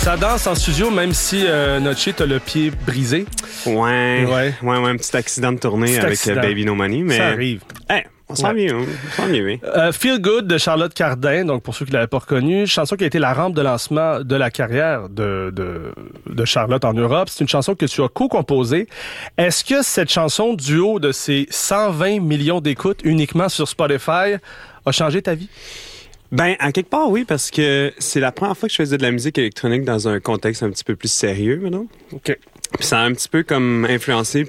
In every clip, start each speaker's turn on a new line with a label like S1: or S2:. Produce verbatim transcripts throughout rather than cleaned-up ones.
S1: Ça danse en studio, même si euh, Notché t'a le pied brisé.
S2: Ouais,
S1: ouais,
S2: ouais, ouais, un petit accident de tournée
S1: petit
S2: avec
S1: accident.
S2: Baby No Money. Mais...
S1: Ça arrive.
S2: Hey, on s'en
S1: Ouais.
S2: vient, on s'en vient, oui.
S1: Euh, Feel Good de Charlotte Cardin, donc pour ceux qui ne l'avaient pas reconnue, chanson qui a été la rampe de lancement de la carrière de, de, de Charlotte en Europe. C'est une chanson que tu as co-composée. Est-ce que cette chanson, du haut de ses cent vingt millions d'écoutes uniquement sur Spotify, a changé ta vie?
S2: Ben, à quelque part, oui, parce que c'est la première fois que je faisais de la musique électronique dans un contexte un petit peu plus sérieux, maintenant.
S1: OK.
S2: Puis ça a un petit peu comme influencé,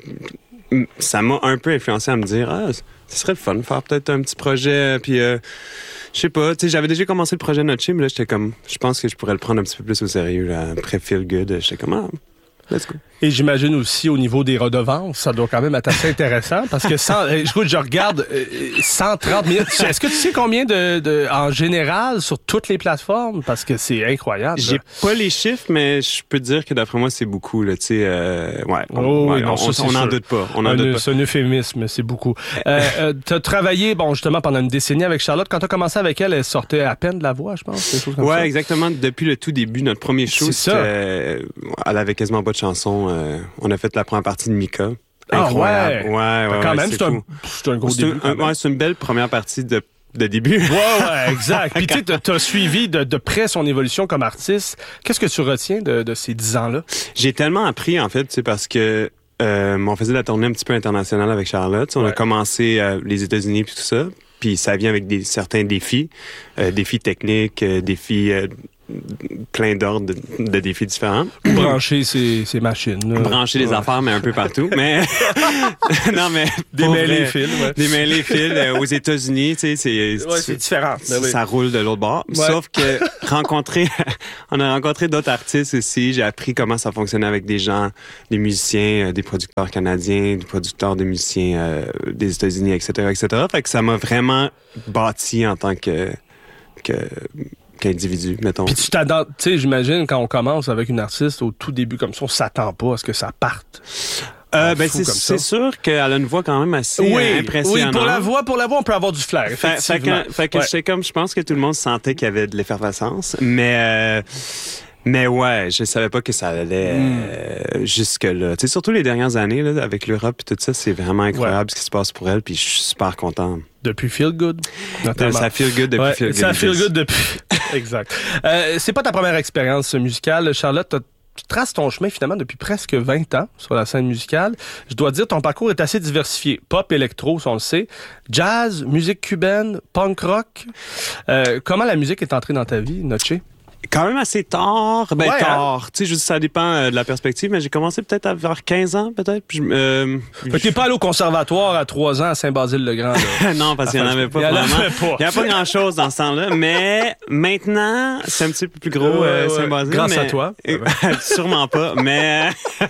S2: ça m'a un peu influencé à me dire, ah, ce serait le fun de faire peut-être un petit projet, puis euh, je sais pas, tu sais, j'avais déjà commencé le projet Notché, mais là, j'étais comme, je pense que je pourrais le prendre un petit peu plus au sérieux, là, après Feel Good, j'étais comme, ah, let's go.
S1: Et j'imagine aussi au niveau des redevances, ça doit quand même être assez intéressant parce que cent, écoute, je regarde euh, cent trente millions. Est-ce que tu sais combien de, de en général sur toutes les plateformes? Parce que c'est incroyable.
S2: J'ai
S1: là.
S2: pas les chiffres, mais je peux te dire que d'après moi, c'est beaucoup, là, tu sais, euh, ouais. On,
S1: Oh,
S2: ouais,
S1: oui, non,
S2: on,
S1: ça, c'est
S2: on n'en
S1: sûr.
S2: doute pas. On en
S1: Un,
S2: doute pas.
S1: c'est un euphémisme, c'est beaucoup. Euh, euh, tu as travaillé, bon, justement, pendant une décennie avec Charlotte. Quand tu as commencé avec elle, elle sortait à peine de la voix, je pense. Quelque chose comme
S2: Ouais,
S1: ça.
S2: exactement. Depuis le tout début, notre premier show,
S1: C'est ça.
S2: c'était, euh, elle avait quasiment pas de chanson. Euh, on a fait la première partie de Mika.
S1: Ah,
S2: Incroyable.
S1: ouais.
S2: Ouais, ouais,
S1: Quand
S2: ouais,
S1: même,
S2: c'est
S1: c'est un,
S2: fou.
S1: c'est un gros
S2: C'est
S1: début.
S2: un-
S1: quand
S2: un-
S1: même.
S2: ouais, c'est une belle première partie de, de début.
S1: Ouais, ouais, exact. Puis tu sais, t'as- t'as suivi de, de près son évolution comme artiste. Qu'est-ce que tu retiens de, de ces dix ans-là?
S2: J'ai tellement appris, en fait, tu sais, parce que euh, on faisait la tournée un petit peu internationale avec Charlotte. On
S1: Ouais.
S2: a commencé euh, les États-Unis puis tout ça. Puis ça vient avec des, certains défis, euh, défis techniques, euh, défis euh, plein d'ordres de, de défis différents.
S1: Brancher ses, ses machines. là.
S2: Brancher les
S1: Ouais.
S2: affaires, mais un peu partout. Mais non, mais pour
S1: Démêler
S2: vrai,
S1: les fils. Ouais.
S2: Démêler les fils euh, aux États-Unis, tu sais, c'est
S1: Ouais, c'est différent. Ben oui.
S2: ça roule de l'autre bord.
S1: Ouais.
S2: Sauf que rencontrer, on a rencontré d'autres artistes aussi. J'ai appris comment ça fonctionnait avec des gens, des musiciens, euh, des producteurs canadiens, des producteurs de musiciens euh, des États-Unis, et cetera, et cetera. Fait que ça m'a vraiment bâti en tant que que qu'individu, mettons.
S1: Puis tu t'attends, tu sais, j'imagine, quand on commence avec une artiste au tout début comme ça, on s'attend pas à ce que ça parte.
S2: Euh,
S1: en
S2: ben
S1: fou
S2: c'est
S1: comme
S2: c'est
S1: ça.
S2: sûr qu'elle a une voix quand même assez
S1: Oui,
S2: euh,
S1: oui,
S2: impressionnante.
S1: pour la voix, pour la voix, on peut avoir du flair,
S2: Fait, fait
S1: effectivement.
S2: que, fait que
S1: Ouais.
S2: j'étais comme, je pense que tout le monde sentait qu'il y avait de l'effervescence, mais euh, mais ouais, je savais pas que ça allait
S1: Mm.
S2: euh, jusque là. Tu sais, surtout les dernières années là, avec l'Europe et tout ça, c'est vraiment incroyable ce qui se passe pour elle, puis je suis super content.
S1: Depuis Feel Good, notamment.
S2: Ça feel good depuis
S1: Ouais,
S2: Feel Good.
S1: ça feel good depuis. Exact. Euh, c'est pas ta première expérience musicale, Charlotte. T'as- Tu traces ton chemin finalement depuis presque vingt ans sur la scène musicale. Je dois dire, ton parcours est assez diversifié. Pop, électro, ça, on le sait. Jazz, musique cubaine, punk rock. Euh, comment la musique est entrée dans ta vie, Notché?
S2: Quand même assez tard. Ben,
S1: Ouais,
S2: tard. Tu sais, je dis, ça dépend euh, de la perspective, mais j'ai commencé peut-être à vers quinze ans, peut-être. Puis, euh,
S1: Fait que t'es pas allé au conservatoire à trois ans à Saint-Basile-le-Grand, là.
S2: non, parce qu'il n'y en avait pas
S1: Il y en
S2: vraiment.
S1: avait pas.
S2: Il n'y a pas grand-chose dans ce temps-là. Mais maintenant, c'est un petit peu plus gros,
S1: Ouais,
S2: euh,
S1: ouais.
S2: Saint-Basile.
S1: Grâce
S2: mais-
S1: à toi.
S2: Sûrement pas, mais...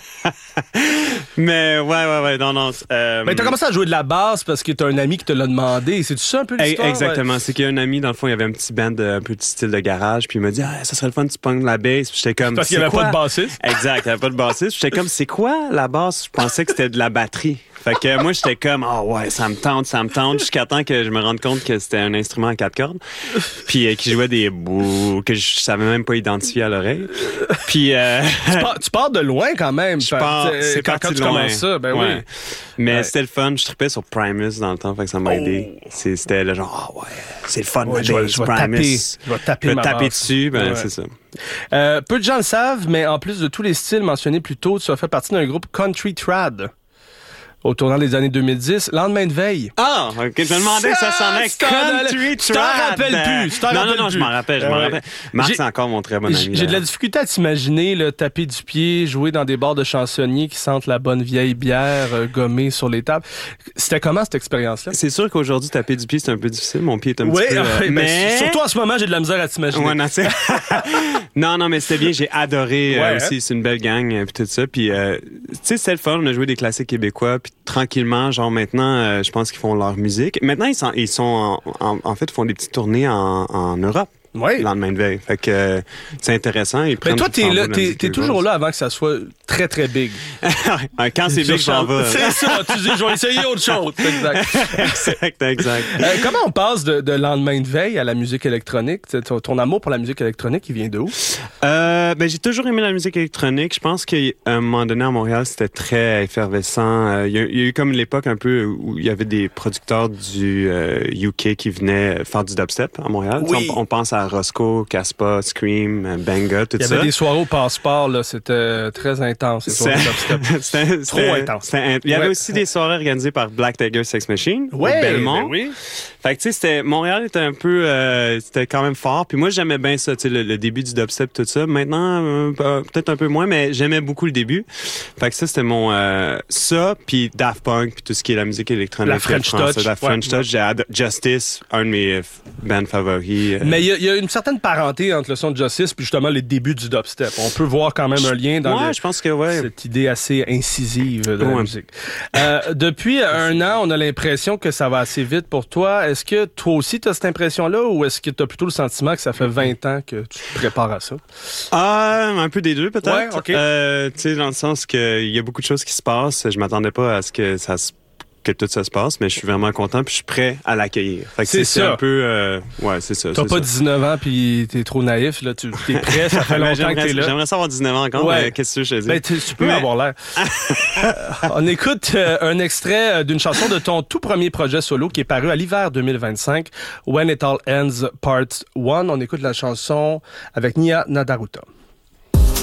S2: mais ouais, ouais, ouais, non, non. Euh...
S1: Mais t'as commencé à jouer de la basse parce que t'as un ami qui te l'a demandé. C'est ça un peu
S2: Eh,
S1: l'histoire?
S2: Exactement. C'est qu'il y a un ami, dans le fond, il y avait un petit band, de- un peu de style de garage, puis il m'a dit, ah, ça serait le fun, tu pognes la bass. Puis j'étais comme,
S1: Parce qu'il
S2: c'est
S1: n'y avait
S2: quoi?
S1: pas de bassiste.
S2: Exact, il n'y avait pas de bassiste. Puis j'étais comme, c'est quoi la basse? Je pensais que c'était de la batterie. Fait que moi, j'étais comme, ah oh, ouais, ça me tente, ça me tente, jusqu'à temps que je me rende compte que c'était un instrument à quatre cordes, puis euh, qui jouait des bouts que je savais même pas identifier à l'oreille. Puis euh,
S1: Tu pars, tu pars de loin quand même.
S2: je pense,
S1: Euh,
S2: c'est
S1: quand,
S2: parti
S1: quand tu
S2: loin.
S1: commences ça, ben
S2: Ouais.
S1: oui.
S2: Mais
S1: Ouais.
S2: c'était le fun. Je trippais sur Primus dans le temps, fait que ça m'a aidé. C'est- C'était le genre, ah ouais, c'est le fun,
S1: Ouais,
S2: la
S1: je vais-
S2: bass,
S1: je vais
S2: Primus.
S1: taper, je vais taper
S2: Je vais
S1: ma
S2: taper
S1: basse.
S2: dessus, ben
S1: Ouais.
S2: c'est ça.
S1: Euh, peu de gens le savent, mais en plus de tous les styles mentionnés plus tôt, tu as fait partie d'un groupe Country Trad au tournant des années deux mille dix. Lendemain de veille.
S2: Ah, ok, je me demandais que ça sonnait
S1: Tu t'en allais-
S2: Country
S1: tu t'en
S2: Trad.
S1: rappelles plus, tu t'en
S2: Non,
S1: rappelles
S2: non, non,
S1: plus.
S2: je m'en rappelle, je m'en
S1: Ouais.
S2: rappelle. Marc,
S1: J'ai-
S2: c'est encore mon très bon ami.
S1: J'ai de la
S2: là.
S1: difficulté à t'imaginer là, taper du pied, jouer dans des bars de chansonniers qui sentent la bonne vieille bière euh, gommée sur les tables. C'était comment cette expérience-là?
S2: C'est sûr qu'aujourd'hui, taper du pied, c'est un peu difficile. Mon pied est un
S1: Oui,
S2: petit peu... euh,
S1: ben,
S2: mais...
S1: surtout en ce moment, j'ai de la misère à t'imaginer.
S2: Ouais, non, c'est- non, non, mais c'était bien. J'ai adoré euh,
S1: Ouais,
S2: aussi. C'est une belle gang, euh, puis tout ça. Puis, euh, tu sais, c'était le fun. On a joué des classiques québécois. Puis tranquillement, genre maintenant, euh, je pense qu'ils font leur musique. Maintenant, ils sont, ils sont en, en, en fait, ils font des petites tournées en, en Europe.
S1: Oui.
S2: Le lendemain de veille. Fait que euh, c'est intéressant. Ils
S1: Mais
S2: prennent
S1: toi,
S2: tout
S1: t'es
S2: le
S1: là,
S2: flambeau de la
S1: t'es,
S2: musique
S1: t'es toujours
S2: québécoise.
S1: là avant que ça soit très, très big.
S2: Ouais, Quand c'est big, j'en vais.
S1: C'est ça, tu dis, je vais essayer autre chose. Exact.
S2: exact, exact.
S1: Euh, comment on passe de, de lendemain de veille à la musique électronique? Ton, ton amour pour la musique électronique, il vient de où?
S2: Euh, ben, j'ai toujours aimé la musique électronique. Je pense qu'à un moment donné, à Montréal, c'était très effervescent. Euh, il, y a, il y a eu comme l'époque un peu où il y avait des producteurs du euh, U K qui venaient faire du dubstep à Montréal.
S1: Oui.
S2: On, on pense à Roscoe, Caspa, Scream, Banga, tout ça.
S1: Il y avait ça. Des soirées au Passeport, là, c'était très intense.
S2: C'était, c'était,
S1: Trop
S2: c'était,
S1: intense.
S2: C'était, il y avait
S1: ouais.
S2: aussi des soirées organisées par Black Tiger Sex Machine
S1: ouais,
S2: au Belmont.
S1: Ben oui.
S2: Fait que tu sais, c'était Montréal était un peu, euh, c'était quand même fort. Puis moi, j'aimais bien ça, tu sais, le, le début du dubstep, tout ça. Maintenant, euh, peut-être un peu moins, mais j'aimais beaucoup le début. Fait que ça, c'était mon euh, ça, puis Daft Punk, puis tout ce qui est la musique électronique,
S1: la French
S2: français,
S1: Touch,
S2: la French
S1: ouais,
S2: Touch. J'ai ad- Justice, un de mes bands favoris.
S1: Euh. Mais il y, y a une certaine parenté entre le son de Justice puis justement les débuts du dubstep. On peut voir quand même un lien dans
S2: ouais,
S1: les,
S2: je pense que ouais.
S1: cette idée assez incisive de
S2: ouais.
S1: la musique. Euh, depuis un an, on a l'impression que ça va assez vite pour toi. Est-ce que toi aussi tu as cette impression-là ou est-ce que tu as plutôt le sentiment que ça fait vingt ans que tu te prépares à ça?
S2: Ah, un peu des deux peut-être.
S1: Ouais, okay.
S2: euh, tu sais, dans le sens qu'il y a beaucoup de choses qui se passent. Je m'attendais pas à ce que ça se que tout ça se passe, mais je suis vraiment content puis je suis prêt à l'accueillir. Fait que
S1: c'est,
S2: c'est,
S1: ça.
S2: c'est un peu... Euh, ouais, c'est ça.
S1: T'as
S2: c'est
S1: pas
S2: ça.
S1: dix-neuf ans puis t'es trop naïf, là. Tu es prêt, ça fait longtemps que t'es là.
S2: J'aimerais ça avoir dix-neuf ans encore, ouais. mais qu'est-ce que je te dis?
S1: Ben, tu, tu peux
S2: mais...
S1: avoir l'air. euh, on écoute euh, un extrait d'une chanson de ton tout premier projet solo qui est paru à l'hiver deux mille vingt-cinq, When It All Ends Part un. On écoute la chanson avec Nia Nadaruta.